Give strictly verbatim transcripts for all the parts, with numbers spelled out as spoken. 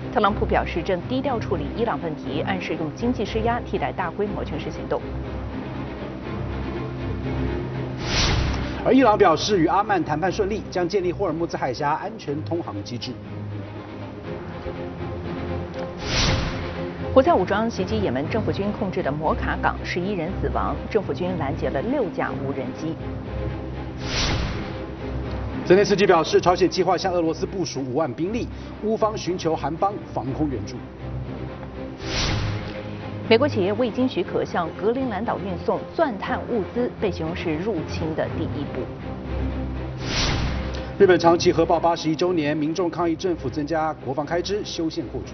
特朗普表示正低调处理伊朗问题，暗示用经济施压替代大规模军事行动。 而伊朗表示与阿曼谈判顺利，将建立霍尔木兹海峡安全通航机制。 胡塞武装袭击也门政府军控制的摩卡港，十一人死亡，政府军拦截了六架无人机。 泽连斯基表示，朝鲜计划向俄罗斯部署五万兵力，乌方寻求韩方防空援助。 美国企业未经许可向格陵兰岛运送钻探物资，被形容是入侵的第一步。 日本长崎核爆八十一周年，民众抗议政府增加国防开支，修宪扩军。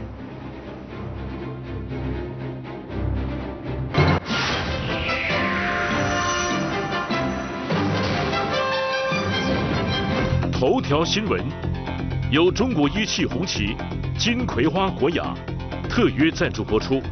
头条新闻由中国一汽红旗、金葵花国雅特约赞助播出。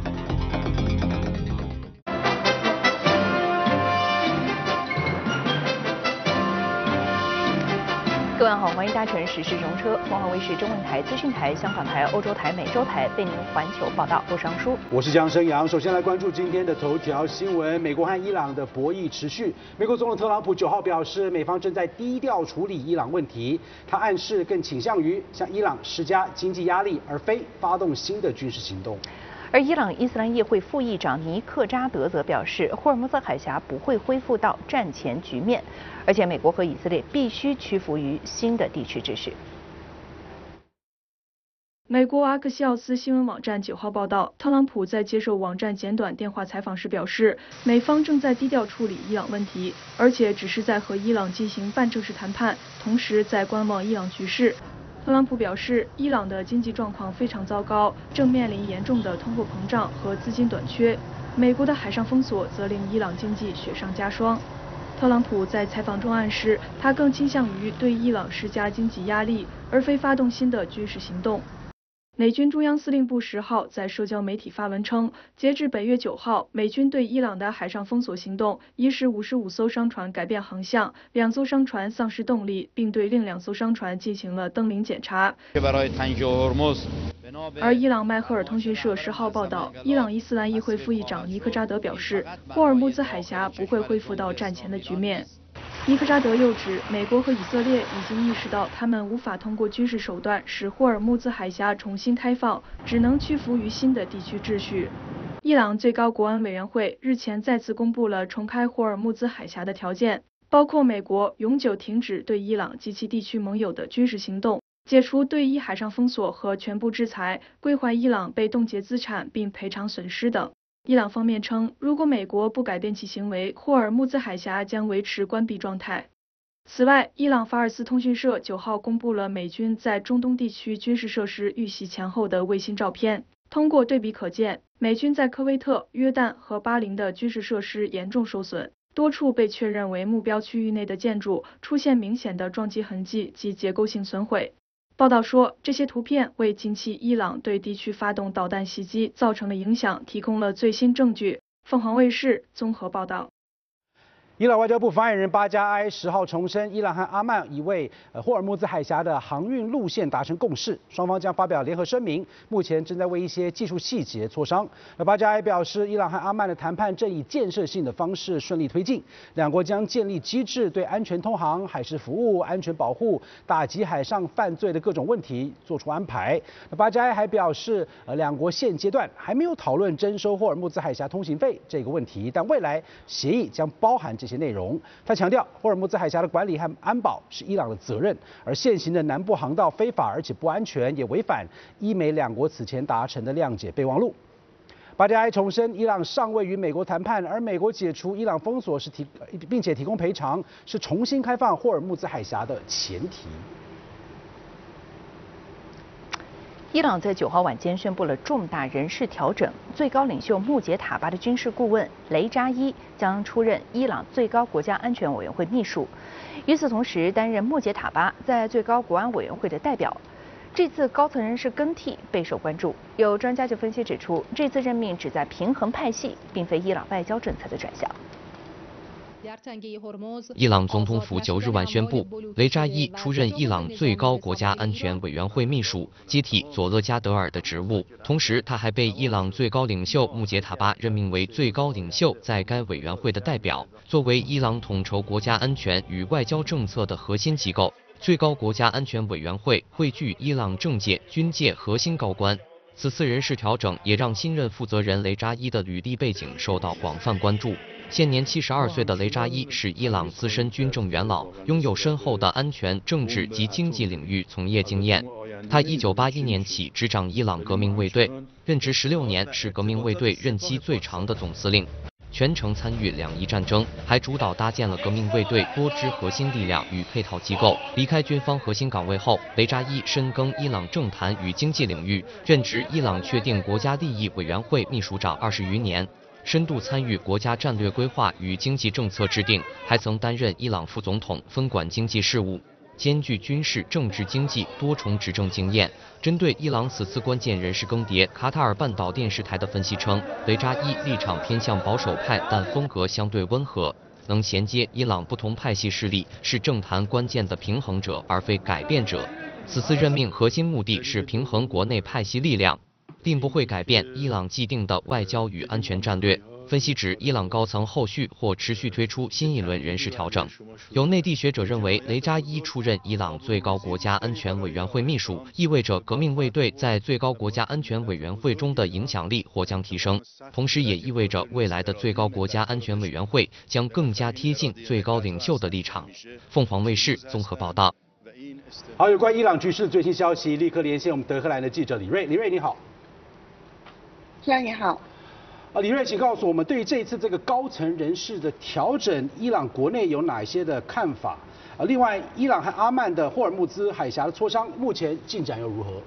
各位好，欢迎搭乘时事容车，凤凰卫视中文台、资讯台、香港台、欧洲台、美洲台为您环球报道。我是杨舒， 我是江生阳。首先来关注今天的头条新闻：美国和伊朗的博弈持续。美国总统特朗普九号表示，美方正在低调处理伊朗问题，他暗示更倾向于向伊朗施加经济压力，而非发动新的军事行动。 而伊朗伊斯兰议会副议长尼克扎德则表示，霍尔木兹海峡不会恢复到战前局面，而且美国和以色列必须屈服于新的地区秩序。 美国阿克西奥斯新闻网站九号报道，特朗普在接受网站简短电话采访时表示，美方正在低调处理伊朗问题，而且只是在和伊朗进行半正式谈判，同时在观望伊朗局势。 特朗普表示，伊朗的经济状况非常糟糕，正面临严重的通货膨胀和资金短缺。美国的海上封锁则令伊朗经济雪上加霜。特朗普在采访中暗示，他更倾向于对伊朗施加经济压力，而非发动新的军事行动。 美军中央司令部十号在社交媒体发文称，截至本月九号，美军对伊朗的海上封锁行动已使五十五艘商船改变航向，两艘商船丧失动力，并对另两艘商船进行了登临检查。而伊朗迈赫尔通讯社十号报道，伊朗伊斯兰议会副议长尼克扎德表示，霍尔木兹海峡不会恢复到战前的局面。 尼克扎德又指，美国和以色列已经意识到，他们无法通过军事手段使霍尔木兹海峡重新开放，只能屈服于新的地区秩序。伊朗最高国安委员会日前再次公布了重开霍尔木兹海峡的条件，包括美国永久停止对伊朗及其地区盟友的军事行动，解除对伊海上封锁和全部制裁，归还伊朗被冻结资产并赔偿损失等。 伊朗方面称，如果美国不改变其行为，霍尔木兹海峡将维持关闭状态。此外，伊朗法尔斯通讯社九号公布了美军在中东地区军事设施遇袭前后的卫星照片。通过对比可见，美军在科威特、约旦和巴林的军事设施严重受损，多处被确认为目标区域内的建筑出现明显的撞击痕迹及结构性损毁。 报道说，这些图片为近期伊朗对地区发动导弹袭击造成的影响提供了最新证据。凤凰卫视综合报道。 伊朗外交部发言人巴加埃十号重申，伊朗和阿曼已为呃霍尔木兹海峡的航运路线达成共识，双方将发表联合声明，目前正在为一些技术细节磋商。而巴加埃表示，伊朗和阿曼的谈判正以建设性的方式顺利推进，两国将建立机制，对安全通航、海事服务、安全保护、打击海上犯罪的各种问题做出安排。那巴加埃还表示，呃，两国现阶段还没有讨论征收霍尔木兹海峡通行费这个问题，但未来协议将包含这些内容。他强调，霍尔木兹海峡的管理和安保是伊朗的责任，而现行的南部航道非法而且不安全，也违反伊美两国此前达成的谅解备忘录。巴加埃重申，伊朗尚未与美国谈判，而美国解除伊朗封锁是提，并且提供赔偿，是重新开放霍尔木兹海峡的前提。 伊朗在九号晚间宣布了重大人事调整，最高领袖穆杰塔巴的军事顾问雷扎伊将出任伊朗最高国家安全委员会秘书。与此同时，担任穆杰塔巴在最高国安委员会的代表。这次高层人事更替备受关注，有专家就分析指出，这次任命旨在平衡派系，并非伊朗外交政策的转向。 伊朗总统府九日晚宣布，雷扎伊出任伊朗最高国家安全委员会秘书，接替佐勒加德尔的职务。同时，他还被伊朗最高领袖穆杰塔巴任命为最高领袖在该委员会的代表。作为伊朗统筹国家安全与外交政策的核心机构，最高国家安全委员会汇聚伊朗政界、军界核心高官。此次人事调整也让新任负责人雷扎伊的履历背景受到广泛关注。现年七十二岁的雷扎伊是伊朗资深军政元老，拥有深厚的安全、政治及经济领域从业经验。他一九八一年起执掌伊朗革命卫队，任职十六年，是革命卫队任期最长的总司令。全程参与两伊战争，还主导搭建了革命卫队多支核心力量与配套机构。离开军方核心岗位后，雷扎伊深耕伊朗政坛与经济领域，任职伊朗确定国家利益委员会秘书长二十余年，深度参与国家战略规划与经济政策制定，还曾担任伊朗副总统，分管经济事务。兼具军事、政治、经济多重执政经验。针对伊朗此次关键人事更迭，卡塔尔半岛电视台的分析称，雷扎伊立场偏向保守派，但风格相对温和，能衔接伊朗不同派系势力，是政坛关键的平衡者，而非改变者。此次任命核心目的是平衡国内派系力量，并不会改变伊朗既定的外交与安全战略。分析指，伊朗高层后续或持续推出新一轮人事调整。有内地学者认为，雷扎伊出任伊朗最高国家安全委员会秘书，意味着革命卫队在最高国家安全委员会中的影响力或将提升，同时也意味着未来的最高国家安全委员会将更加贴近最高领袖的立场。凤凰卫视综合报道。 好，有关伊朗局势的最新消息，立刻连线我们德黑兰的记者李瑞。李瑞，你好。 主持人你好。 啊，李瑞，请告诉我们，对于这一次这个高层人事的调整，伊朗国内有哪些的看法？啊，另外，伊朗和阿曼的霍尔木兹海峡的磋商，目前进展又如何？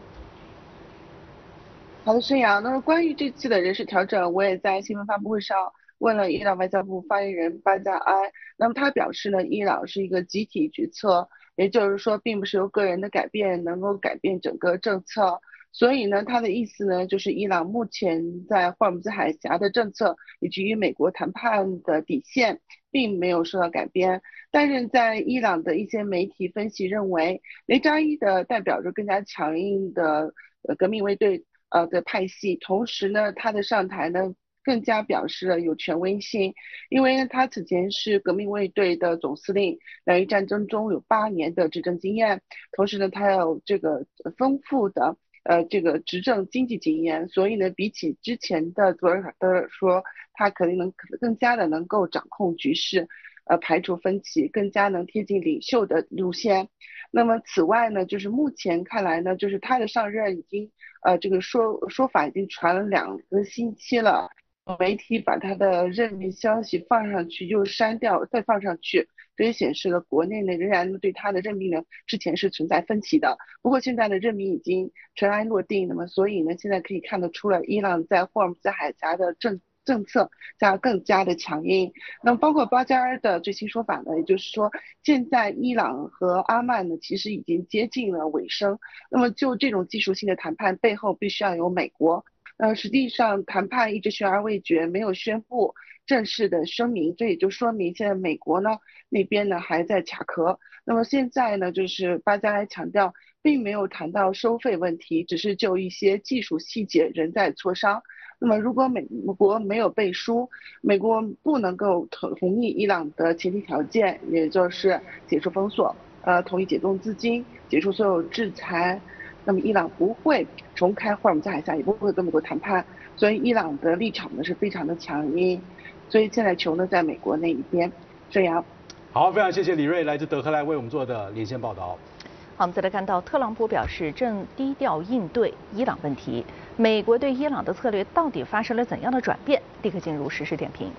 好的，申阳。那么关于这次的人事调整，我也在新闻发布会上问了伊朗外交部发言人巴加埃。那么他表示呢，伊朗是一个集体决策，也就是说，并不是由个人的改变能够改变整个政策。所以呢，他的意思呢，就是伊朗目前在霍尔木兹海峡的政策以及与美国谈判的底线并没有受到改变。但是在伊朗的一些媒体分析认为，雷扎伊的代表着更加强硬的呃革命卫队呃的派系，同时呢，他的上台呢更加表示了有权威性，因为呢他此前是革命卫队的总司令，两伊战争中有八年的执政经验，同时呢他有这个丰富的呃，这个执政经济经验，所以呢，比起之前的佐尔德尔说，他肯定能更加的能够掌控局势，呃，排除分歧，更加能贴近领袖的路线。那么此外呢，就是目前看来呢，就是他的上任已经，呃，这个说说法已经传了两个星期了。媒体把他的任命消息放上去又删掉，再放上去，这也显示了国内呢仍然对他的任命呢之前是存在分歧的。不过现在的任命已经尘埃落定，那么所以呢现在可以看得出来，伊朗在霍尔木兹海峡的政政策加更加的强硬。那么包括巴加尔的最新说法呢，也就是说现在伊朗和阿曼呢其实已经接近了尾声。那么就这种技术性的谈判背后必须要有美国。呃，实际上谈判一直悬而未决，没有宣布正式的声明，这也就说明现在美国呢那边呢还在卡壳。那么现在呢，就是巴加莱强调，并没有谈到收费问题，只是就一些技术细节仍在磋商。那么如果美国没有背书，美国不能够同意伊朗的前提条件，也就是解除封锁，呃，同意解冻资金，解除所有制裁。那么伊朗不会重开霍尔木兹海峡，也不会跟美国谈判，所以伊朗的立场呢是非常的强硬，所以现在球呢在美国那一边。沈阳， 好，非常谢谢李瑞来自德黑兰为我们做的连线报道。 好，我们再来看到特朗普表示正低调应对伊朗问题，美国对伊朗的策略到底发生了怎样的转变？立刻进入实时点评。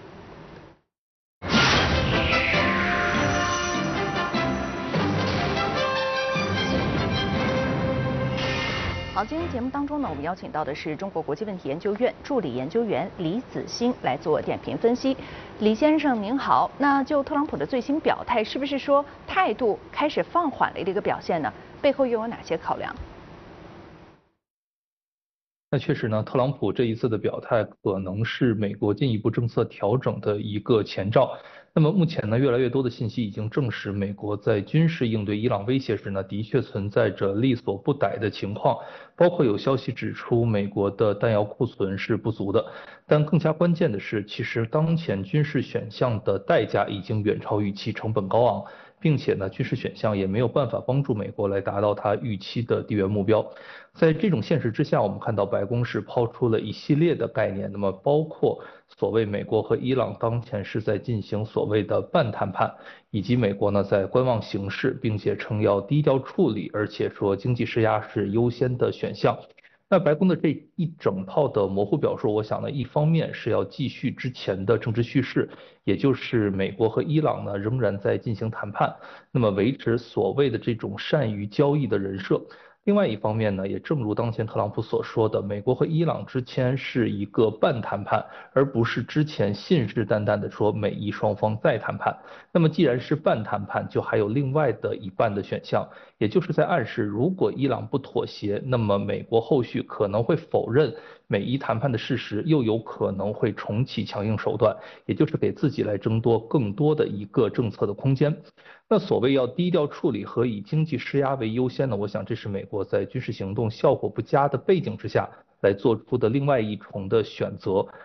好，今天节目当中呢，我们邀请到的是中国国际问题研究院助理研究员李子欣来做点评分析。李先生您好，那就特朗普的最新表态，是不是说态度开始放缓了这个表现呢？背后又有哪些考量？ 那确实呢，特朗普这一次的表态可能是美国进一步政策调整的一个前兆。那么目前呢，越来越多的信息已经证实，美国在军事应对伊朗威胁时呢，的确存在着力所不逮的情况。包括有消息指出，美国的弹药库存是不足的。但更加关键的是，其实当前军事选项的代价已经远超预期，成本高昂。并且呢，军事选项也没有办法帮助美国来达到它预期的地缘目标。在这种现实之下，我们看到白宫是抛出了一系列的概念，那么包括所谓美国和伊朗当前是在进行所谓的半谈判，以及美国呢在观望形势，并且称要低调处理，而且说经济施压是优先的选项。那白宫的这一整套的模糊表述，我想呢，一方面是要继续之前的政治叙事，也就是美国和伊朗呢仍然在进行谈判，那么维持所谓的这种善于交易的人设。另外一方面呢，也正如当前特朗普所说的，美国和伊朗之间是一个半谈判，而不是之前信誓旦旦的说美伊双方在谈判。那么既然是半谈判，就还有另外的一半的选项，也就是在暗示，如果伊朗不妥协，那么美国后续可能会否认美伊谈判的事实，又有可能会重启强硬手段，也就是给自己来争夺更多的一个政策的空间。那所谓要低调处理和以经济施压为优先呢，我想这是美国在军事行动效果不佳的背景之下来做出的另外一重的选择。